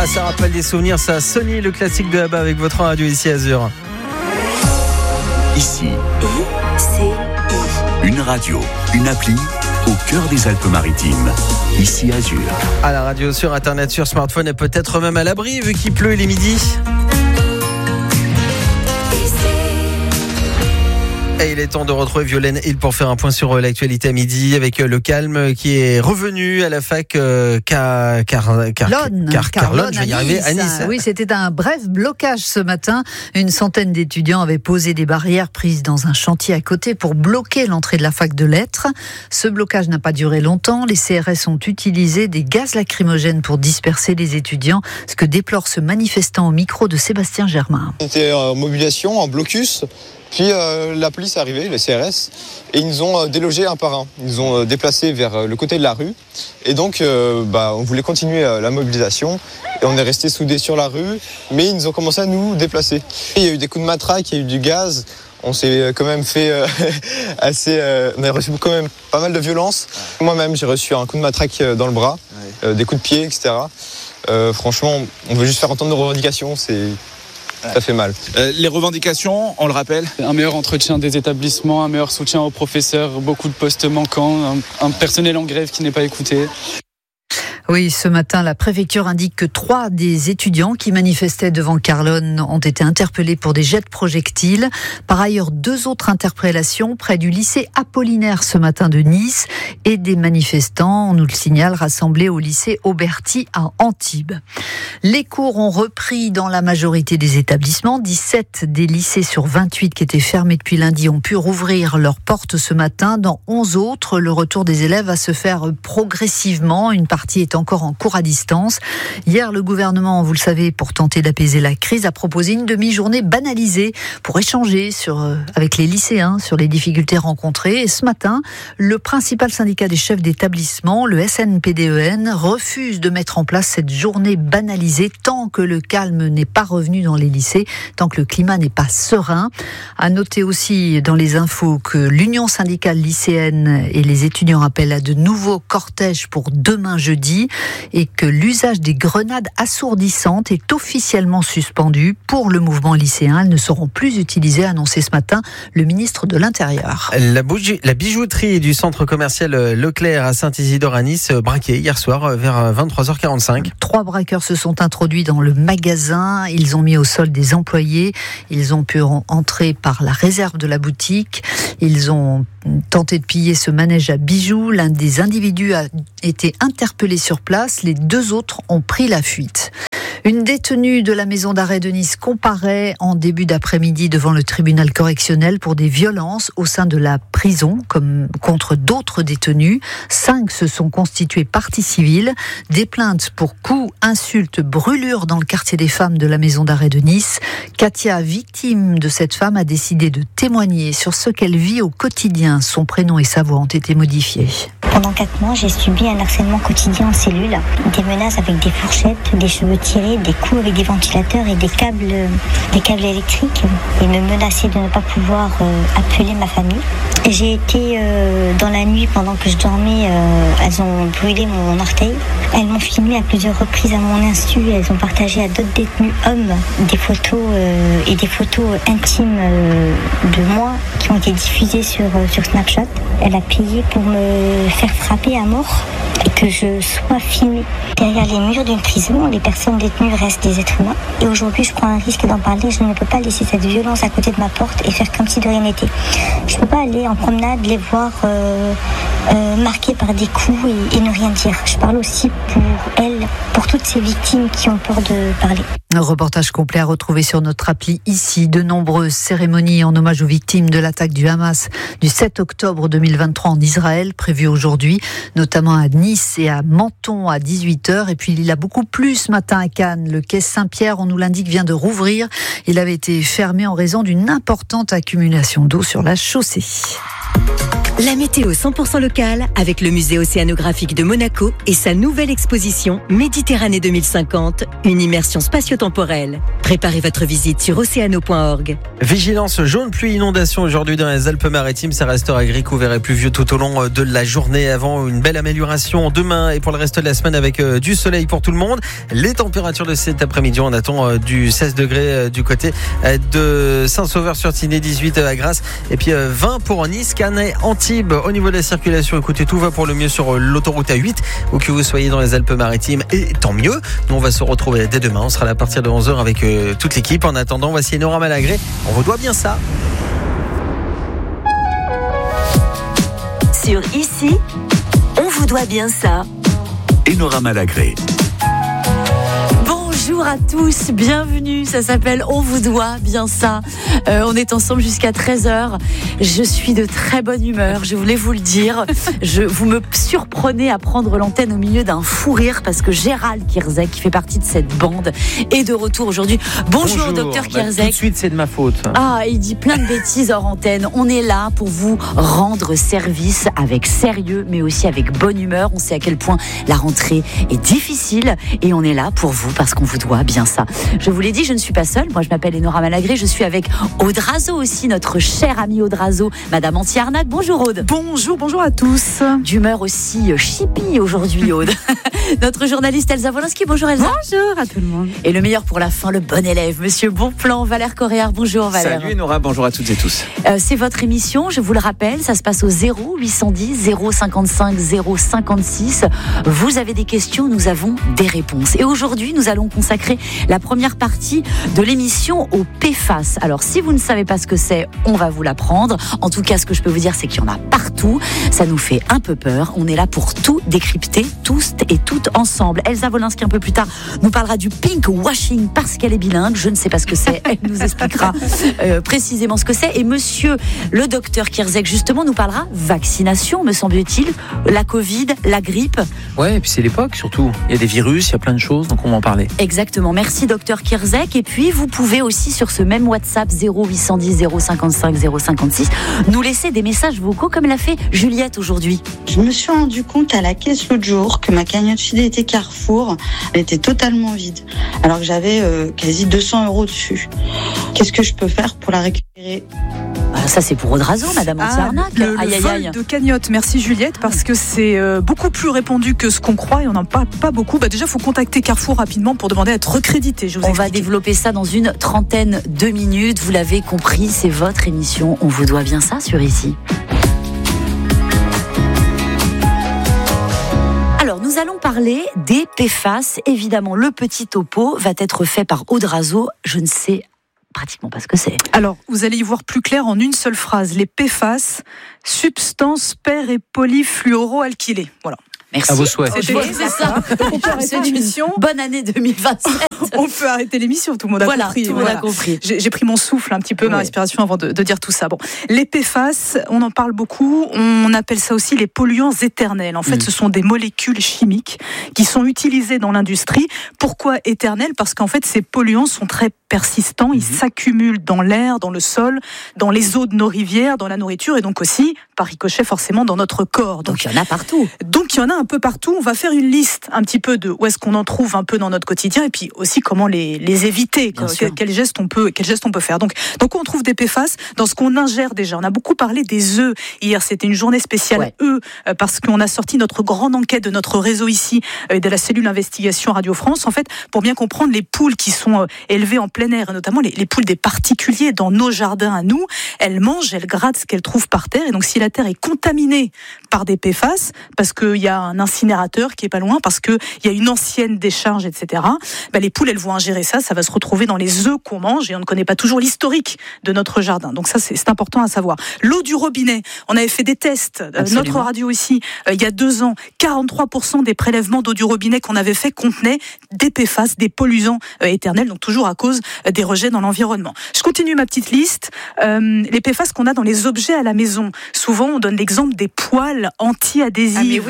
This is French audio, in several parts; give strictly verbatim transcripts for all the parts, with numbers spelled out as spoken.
ça rappelle des souvenirs, ça. Sony, le classique de Abba avec votre radio ici Azur. Ici, une radio, une appli au cœur des Alpes-Maritimes. Ici Azur. À la radio, sur internet, sur smartphone et peut-être même à l'abri vu qu'il pleut, il est midi. Et il est temps de retrouver Violaine Hill pour faire un point sur l'actualité à midi avec le calme qui est revenu à la fac euh, car, car, car, Carlone, car, Carlone, je vais y arriver, à Nice. Oui, c'était un bref blocage ce matin. Une centaine d'étudiants avaient posé des barrières prises dans un chantier à côté pour bloquer l'entrée de la fac de lettres. Ce blocage n'a pas duré longtemps. Les C R S ont utilisé des gaz lacrymogènes pour disperser les étudiants, ce que déplore ce manifestant au micro de Sébastien Germain. C'était en mobilisation, en blocus. Puis euh, la police est arrivée, les C R S, et ils nous ont euh, délogés un par un. Ils nous ont euh, déplacés vers euh, le côté de la rue. Et donc, euh, bah, on voulait continuer euh, la mobilisation. Et on est restés soudés sur la rue, mais ils nous ont commencé à nous déplacer. Et il y a eu des coups de matraque, il y a eu du gaz. On s'est quand même fait euh, assez... Euh, on a reçu quand même pas mal de violence. Moi-même, j'ai reçu un coup de matraque dans le bras, euh, des coups de pied, et cetera. Euh, franchement, on veut juste faire entendre nos revendications, c'est... Ça fait mal. Euh, les revendications, on le rappelle. Un meilleur entretien des établissements, un meilleur soutien aux professeurs, beaucoup de postes manquants, un, un personnel en grève qui n'est pas écouté. Oui, ce matin, la préfecture indique que trois des étudiants qui manifestaient devant Carlone ont été interpellés pour des jets de projectiles. Par ailleurs, deux autres interpellations près du lycée Apollinaire ce matin de Nice et des manifestants, on nous le signale, rassemblés au lycée Auberti à Antibes. Les cours ont repris dans la majorité des établissements. dix-sept des lycées sur vingt-huit qui étaient fermés depuis lundi ont pu rouvrir leurs portes ce matin. Dans onze autres, le retour des élèves va se faire progressivement. Une partie est encore en cours à distance. Hier, le gouvernement, vous le savez, pour tenter d'apaiser la crise, a proposé une demi-journée banalisée pour échanger sur, euh, avec les lycéens sur les difficultés rencontrées. Et ce matin, le principal syndicat des chefs d'établissement, le S N P D E N, refuse de mettre en place cette journée banalisée tant que le calme n'est pas revenu dans les lycées, tant que le climat n'est pas serein. À noter aussi dans les infos que l'Union syndicale lycéenne et les étudiants appellent à de nouveaux cortèges pour demain jeudi et que l'usage des grenades assourdissantes est officiellement suspendu pour le mouvement lycéen. Elles ne seront plus utilisées, a annoncé ce matin le ministre de l'Intérieur. La, bougie, la bijouterie du centre commercial Leclerc à Saint-Isidore à Nice braquée hier soir vers vingt-trois heures quarante-cinq. Trois braqueurs se sont introduits dans le magasin. Ils ont mis au sol des employés. Ils ont pu entrer par la réserve de la boutique. Ils ont tenté de piller ce manège à bijoux. L'un des individus a été interpellé sur place. Les deux autres ont pris la fuite. Une détenue de la maison d'arrêt de Nice comparaît en début d'après-midi devant le tribunal correctionnel pour des violences au sein de la prison, comme contre d'autres détenus. Cinq se sont constitués partie civile. Des plaintes pour coups, insultes, brûlures dans le quartier des femmes de la maison d'arrêt de Nice. Katia, victime de cette femme, a décidé de témoigner sur ce qu'elle vit au quotidien. Son prénom et sa voix ont été modifiés. Pendant quatre mois, j'ai subi un harcèlement quotidien en cellule, des menaces avec des fourchettes, des cheveux tirés, des coups avec des ventilateurs et des câbles, des câbles électriques. Ils me menaçaient de ne pas pouvoir euh, appeler ma famille. J'ai été euh, dans la nuit pendant que je dormais, euh, elles ont brûlé mon orteil. Elles m'ont filmé à plusieurs reprises à mon insu. Elles ont partagé à d'autres détenus hommes des photos euh, et des photos intimes euh, de moi qui ont été diffusées sur, euh, sur Snapchat. Elle a payé pour me faire frapper à mort et que je sois filmée. Derrière les murs d'une prison, les personnes détenues restent des êtres humains. Et aujourd'hui, je prends un risque d'en parler. Je ne peux pas laisser cette violence à côté de ma porte et faire comme si de rien n'était. Je ne peux pas aller en promenade, les voir euh, euh, marqués par des coups et, et ne rien dire. Je parle aussi pour elles, pour toutes ces victimes qui ont peur de parler. Un reportage complet à retrouver sur notre appli ici. De nombreuses cérémonies en hommage aux victimes de l'attaque du Hamas du sept octobre deux mille vingt-trois en Israël, prévues aujourd'hui, notamment à Nice et à Menton à dix-huit heures. Et puis il y a beaucoup plus ce matin à Cannes. Le quai Saint-Pierre, on nous l'indique, vient de rouvrir. Il avait été fermé en raison d'une importante accumulation d'eau sur la chaussée. La météo cent pour cent locale avec le musée océanographique de Monaco et sa nouvelle exposition Méditerranée deux mille cinquante, une immersion spatio-temporelle. Préparez votre visite sur océano point org. Vigilance jaune, pluie, inondation aujourd'hui dans les Alpes-Maritimes. Ça restera gris, couvert et pluvieux tout au long de la journée avant une belle amélioration demain et pour le reste de la semaine avec du soleil pour tout le monde. Les températures de cet après-midi, on attend du seize degrés du côté de Saint-Sauveur-sur-Tinée, dix-huit à Grasse et puis vingt pour Nice, Cannes, Antibes. Au niveau de la circulation, écoutez, tout va pour le mieux sur l'autoroute A huit, où que vous soyez dans les Alpes-Maritimes, et tant mieux. Nous, on va se retrouver dès demain. On sera là à partir de onze heures avec euh, toute l'équipe. En attendant, voici Enora Malagré. On vous doit bien ça. Sur Ici, on vous doit bien ça. Enora Malagré. Bonjour à tous, bienvenue, ça s'appelle On vous doit bien ça. Euh, on est ensemble jusqu'à treize heures. Je suis de très bonne humeur, je voulais vous le dire. Je, vous me surprenez à prendre l'antenne au milieu d'un fou rire parce que Gérald Kierzek, qui fait partie de cette bande, est de retour aujourd'hui. Bonjour, Bonjour. docteur Kierzek. Bah, tout de suite, c'est de ma faute. Ah, il dit plein de bêtises hors antenne. On est là pour vous rendre service avec sérieux, mais aussi avec bonne humeur. On sait à quel point la rentrée est difficile et on est là pour vous parce qu'on vous doit bien ça. Je vous l'ai dit, je ne suis pas seule. Moi, je m'appelle Enora Malagré. Je suis avec Aude Razo aussi, notre chère amie Aude Razo, Madame Anti-Arnaque. Bonjour Aude. Bonjour, bonjour à tous. D'humeur aussi chippie aujourd'hui, Aude. Notre journaliste Elsa Wolinski. Bonjour Elsa. Bonjour à tout le monde. Et le meilleur pour la fin, le bon élève, Monsieur Bonplan, Valère Coréard. Bonjour Valère. Salut Enora, bonjour à toutes et tous. Euh, c'est votre émission, je vous le rappelle, ça se passe au zéro huit cent dix zéro cinquante-cinq zéro cinquante-six. Vous avez des questions, nous avons des réponses. Et aujourd'hui, nous allons consacrer la première partie de l'émission au P F A S. Alors, si vous ne savez pas ce que c'est, on va vous l'apprendre. En tout cas, ce que je peux vous dire, c'est qu'il y en a partout. Ça nous fait un peu peur. On est là pour tout décrypter, tous et toutes ensemble. Elsa Wolinski, un peu plus tard, nous parlera du pink washing parce qu'elle est bilingue. Je ne sais pas ce que c'est. Elle nous expliquera euh, précisément ce que c'est. Et monsieur le docteur Kierzek, justement, nous parlera vaccination, me semble-t-il. La Covid, la grippe. Ouais, et puis c'est l'époque surtout. Il y a des virus, il y a plein de choses, donc on va en parler. Exactement. Merci docteur Kierzek. Et puis, vous pouvez aussi sur ce même WhatsApp zéro huit cent dix zéro cinquante-cinq zéro cinquante-six nous laisser des messages vocaux comme l'a fait Juliette aujourd'hui. Je me suis rendu compte à la caisse l'autre jour que ma cagnotte fidélité Carrefour, elle était totalement vide. Alors que j'avais euh, quasi deux cents euros dessus. Qu'est-ce que je peux faire pour la récupérer ? Ah, ça c'est pour Aude Razo, Madame Anti-Arnaque. Ah, le, aïe, le aïe, vol aïe. de cagnotte, merci Juliette, parce que c'est euh, beaucoup plus répandu que ce qu'on croit et on n'en parle pas beaucoup. Bah, déjà, il faut contacter Carrefour rapidement pour demander à être recrédité. Je vous on explique. va développer ça dans une trentaine de minutes. Vous l'avez compris, c'est votre émission. On vous doit bien ça sur Ici. Alors, nous allons parler des P F A S. Évidemment, le petit topo va être fait par Aude Razo. Je ne sais pratiquement pas ce que c'est. Alors, vous allez y voir plus clair en une seule phrase. Les P F A S, substances per- et polyfluoroalkylées. Voilà. Merci. À vos souhaits. C'est, c'est ça. On peut arrêter l'émission. Bonne année deux mille vingt-sept. On peut arrêter l'émission, tout le monde a voilà, compris. Tout le monde voilà. a compris. J'ai, j'ai pris mon souffle un petit peu, ouais. ma respiration avant de, de dire tout ça. Bon, les P F A S, on en parle beaucoup. On appelle ça aussi les polluants éternels. En fait, mmh. ce sont des molécules chimiques qui sont utilisées dans l'industrie. Pourquoi éternels ? Parce qu'en fait, ces polluants sont très persistants. Ils mmh. s'accumulent dans l'air, dans le sol, dans les eaux de nos rivières, dans la nourriture et donc aussi, par ricochet, forcément, dans notre corps. Donc, il y en a partout. Donc, il y en a un peu partout. On va faire une liste un petit peu de où est-ce qu'on en trouve un peu dans notre quotidien et puis aussi comment les, les éviter, quels quel gestes on peut, quel geste on peut faire. Donc, donc on trouve des P F A S dans ce qu'on ingère déjà. On a beaucoup parlé des œufs. Hier, c'était une journée spéciale ouais. œufs parce qu'on a sorti notre grande enquête de notre réseau ici, de la cellule investigation Radio France. En fait, pour bien comprendre les poules qui sont élevées en plein air, et notamment les, les poules des particuliers dans nos jardins à nous, elles mangent, elles grattent ce qu'elles trouvent par terre. Et donc, si la terre est contaminée par des P F A S, parce qu'il y a un incinérateur qui est pas loin, parce qu'il y a une ancienne décharge, et cetera, ben les poules, elles vont ingérer ça, ça va se retrouver dans les œufs qu'on mange et on ne connaît pas toujours l'historique de notre jardin. Donc ça, c'est, c'est important à savoir. L'eau du robinet, on avait fait des tests, Absolument. notre radio ici, euh, il y a deux ans, quarante-trois pour cent des prélèvements d'eau du robinet qu'on avait fait contenaient des P F A S, des polluants euh, éternels, donc toujours à cause euh, des rejets dans l'environnement. Je continue ma petite liste. Euh, les P F A S qu'on a dans les objets à la maison. Souvent, on donne l'exemple des poêles anti-adhésives. Ah mais oui, c'est vrai.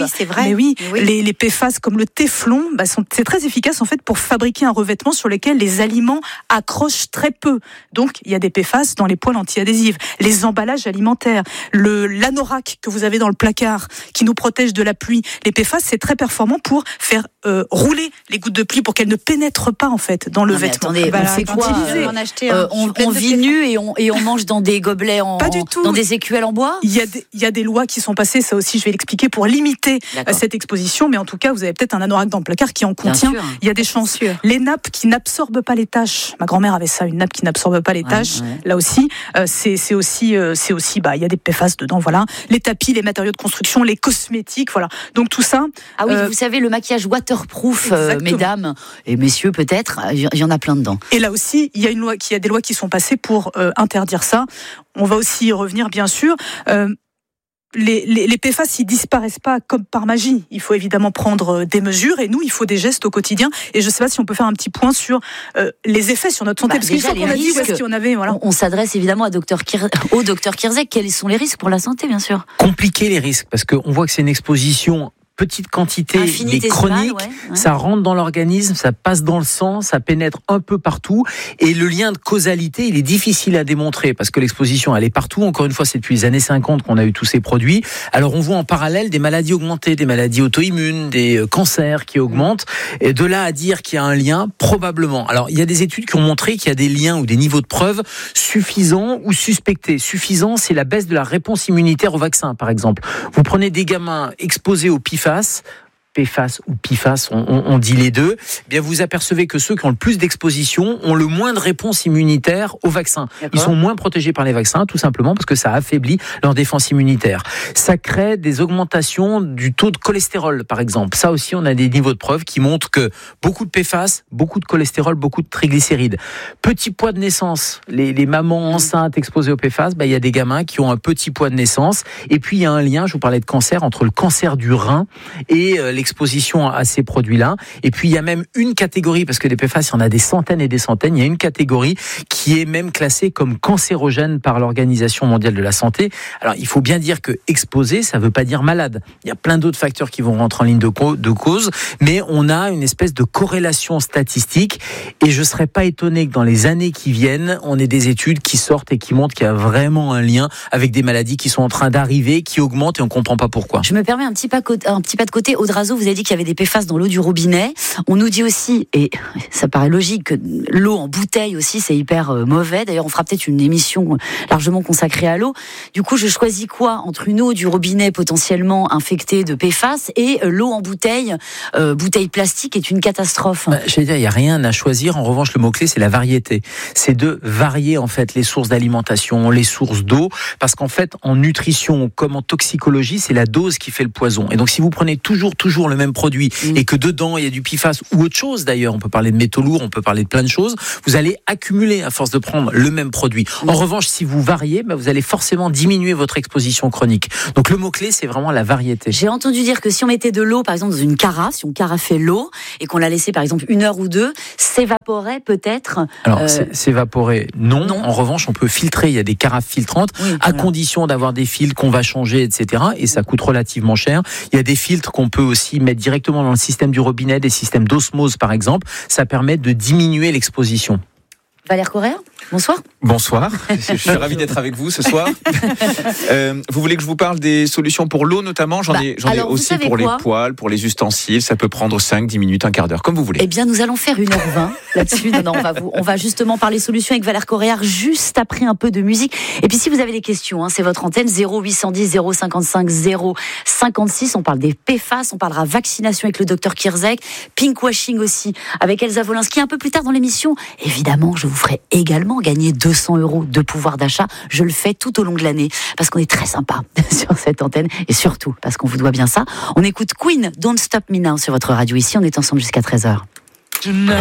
Mais oui, oui. Les, les P F A S comme le téflon, bah, sont, c'est très efficace en fait pour fabriquer un revêtement sur lequel les aliments accrochent très peu. Donc il y a des P F A S dans les poêles anti-adhésives, les emballages alimentaires, le l'anorak que vous avez dans le placard qui nous protège de la pluie. Les P F A S c'est très performant pour faire euh, rouler les gouttes de pluie pour qu'elles ne pénètrent pas en fait dans le non, vêtement. Attendez, bah, on fait quoi euh, on, euh, on, on vit nu et on, et on mange dans des gobelets en, pas du tout. Dans des écuelles en bois. Il y a des, il y a des lois qui sont passées, ça aussi je vais l'expliquer, pour limiter D'accord. cette exposition, mais en tout cas vous avez peut-être un anorak dans le placard qui en contient. Il y a des chances. Les nappes qui n'absorbent pas les taches. Ma grand-mère avait ça, une nappe qui n'absorbe pas les tâches. Ouais, ouais. Là aussi, euh, c'est, c'est aussi, euh, c'est aussi, bah il y a des P F A S dedans, voilà. Les tapis, les matériaux de construction, les cosmétiques, voilà. Donc tout ça. Ah oui, euh, vous savez le maquillage waterproof, euh, mesdames et messieurs peut-être, il y en a plein dedans. Et là aussi, il y a une loi, il y a des lois qui sont passées pour euh, interdire ça. On va aussi y revenir, bien sûr. Euh, Les, les, les P F A S, ils disparaissent pas comme par magie. Il faut évidemment prendre des mesures et nous, il faut des gestes au quotidien. Et je ne sais pas si on peut faire un petit point sur euh, les effets sur notre santé. Bah, parce qu'une fois qu'on a dit où est-ce qu'il y en avait, voilà. On, on s'adresse évidemment à docteur Kir... au docteur Kirzek. Quels sont les risques pour la santé, bien sûr? Compliquer les risques, parce qu'on voit que c'est une exposition petite quantité, mais chronique, ouais, ouais. Ça rentre dans l'organisme, ça passe dans le sang, ça pénètre un peu partout, et le lien de causalité, il est difficile à démontrer, parce que l'exposition, elle est partout. Encore une fois, c'est depuis les années cinquante qu'on a eu tous ces produits. Alors, on voit en parallèle des maladies augmentées, des maladies auto-immunes, des cancers qui augmentent, et de là à dire qu'il y a un lien, probablement. Alors, il y a des études qui ont montré qu'il y a des liens ou des niveaux de preuve suffisants ou suspectés. Suffisant, c'est la baisse de la réponse immunitaire au vaccin, par exemple. Vous prenez des gamins exposés au P F A S, P F A S ou P F A S, on, on, on dit les deux, eh bien vous apercevez que ceux qui ont le plus d'exposition ont le moins de réponse immunitaire au vaccin. D'accord. Ils sont moins protégés par les vaccins, tout simplement parce que ça affaiblit leur défense immunitaire. Ça crée des augmentations du taux de cholestérol, par exemple. Ça aussi, on a des niveaux de preuve qui montrent que beaucoup de P F A S, beaucoup de cholestérol, beaucoup de triglycérides. Petit poids de naissance, les, les mamans enceintes exposées au P F A S, bah, il y a des gamins qui ont un petit poids de naissance. Et puis, il y a un lien, je vous parlais de cancer, entre le cancer du rein et euh, l'exposition à ces produits-là. Et puis, il y a même une catégorie, parce que des P F A S, il y en a des centaines et des centaines, il y a une catégorie qui est même classée comme cancérogène par l'Organisation mondiale de la santé. Alors, il faut bien dire que exposé, ça ne veut pas dire malade. Il y a plein d'autres facteurs qui vont rentrer en ligne de, co- de cause, mais on a une espèce de corrélation statistique, et je ne serais pas étonné que dans les années qui viennent, on ait des études qui sortent et qui montrent qu'il y a vraiment un lien avec des maladies qui sont en train d'arriver, qui augmentent, et on ne comprend pas pourquoi. Je me permets un petit pas, un petit pas de côté. Audrey, vous avez dit qu'il y avait des P F A S dans l'eau du robinet. On nous dit aussi, et ça paraît logique, que l'eau en bouteille aussi, c'est hyper mauvais. D'ailleurs, on fera peut-être une émission largement consacrée à l'eau. Du coup, je choisis quoi entre une eau du robinet potentiellement infectée de P F A S et l'eau en bouteille, euh, bouteille plastique est une catastrophe. Bah, j'allais dire, il n'y a rien à choisir. En revanche, le mot-clé, c'est la variété. C'est de varier, en fait, les sources d'alimentation, les sources d'eau, parce qu'en fait, en nutrition comme en toxicologie, c'est la dose qui fait le poison. Et donc, si vous prenez toujours, toujours le même produit mmh. et que dedans il y a du P F A S ou autre chose d'ailleurs, on peut parler de métaux lourds, on peut parler de plein de choses, vous allez accumuler à force de prendre le même produit. Mmh. En revanche, si vous variez, bah, vous allez forcément diminuer votre exposition chronique. Donc le mot-clé, c'est vraiment la variété. J'ai entendu dire que si on mettait de l'eau par exemple dans une carafe, si on carafait l'eau et qu'on la laissait par exemple une heure ou deux, s'évaporait peut-être. Alors euh... s'évaporer, non. non. En revanche, on peut filtrer, il y a des carafes filtrantes, oui, à voilà. condition d'avoir des filtres qu'on va changer, et cetera. Et ça coûte relativement cher. Il y a des filtres qu'on peut aussi mettre directement dans le système du robinet, des systèmes d'osmose par exemple, ça permet de diminuer l'exposition. Valère Correa, bonsoir. Bonsoir, je suis ravi d'être avec vous ce soir. euh, vous voulez que je vous parle des solutions pour l'eau notamment? J'en bah, ai, j'en ai aussi pour quoi les poêles, pour les ustensiles, ça peut prendre cinq, dix minutes, un quart d'heure, comme vous voulez. Eh bien, nous allons faire une heure vingt là-dessus. Non, non, on va, vous, on va justement parler solutions avec Valère Correa juste après un peu de musique. Et puis si vous avez des questions, hein, c'est votre antenne, zéro huit cent dix, zéro cinquante-cinq, zéro cinquante-six. On parle des P F A S, on parlera vaccination avec le docteur Kirzek, pinkwashing aussi avec Elsa Wolinski un peu plus tard dans l'émission. Évidemment, je vous ferai également gagner deux cents euros de pouvoir d'achat. Je le fais tout au long de l'année parce qu'on est très sympa sur cette antenne et surtout parce qu'on vous doit bien ça. On écoute Queen, Don't Stop Me Now sur votre radio ici. On est ensemble jusqu'à treize heures.